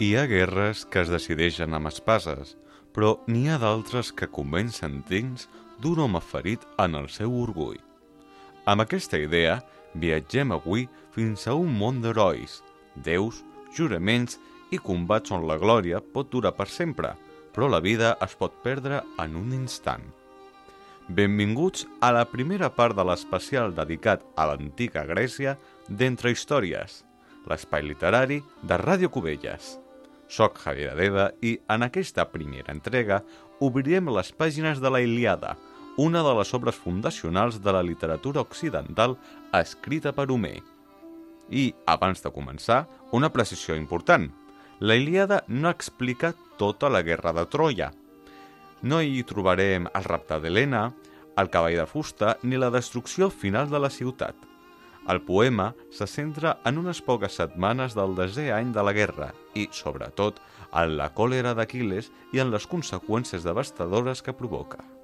Hi ha guerres que es decideixen amb espases, però n'hi ha d'altres que convencen dins d'un home ferit en el seu orgull. Amb aquesta idea, viatgem avui fins a un món d'herois, déus, juraments i combats on la glòria pot durar per sempre, però la vida es pot perdre en un instant. Benvinguts a la primera part de l'especial dedicat a l'antiga Grècia d'Entre Històries, l'espai literari de Ràdio Cubelles. Soc Javier Adeda i en aquesta primera entrega obrirem les pàgines de la Ilíada, una de les obres fundacionals de la literatura occidental escrita per Homer. I, abans de començar, una precisió important. La Ilíada no explica tota la guerra de Troia. No hi trobarem el rapte d'Helena, el cavall de fusta ni la destrucció final de la ciutat. El poema se centra en unes poques setmanes del 10è any de la guerra i, sobretot, en la còlera d'Aquil·les i en les conseqüències devastadores que provoca.